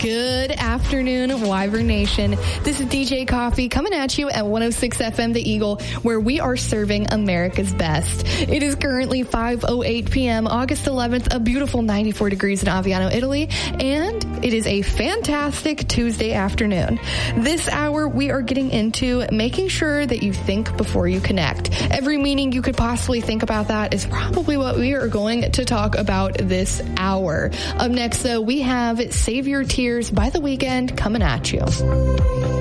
Good afternoon, Wyvern Nation. This is DJ Coffee coming at you at 106 FM The Eagle, where we are serving America's best. It is currently 5:08 p.m., August 11th, a beautiful 94 degrees in Aviano, Italy, and it is a fantastic Tuesday afternoon. This hour, we are getting into making sure that you think before you connect. Every meaning you could possibly think about that is probably what we are going to talk about this hour. Up next, though, we have Save Your Tears by The Weeknd coming at you.